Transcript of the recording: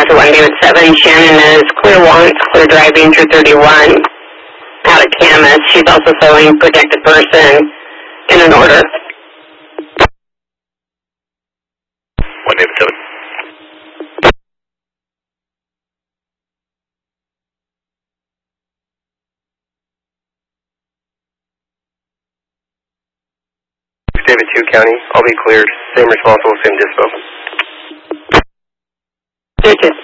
to 1 David 7. Shannon is clear once, clear driving through 31 out of Camas. She's also showing protected person in an order. 1 David 7. David 2 County, I'll be cleared. Same responsible, same dispo. 2-2.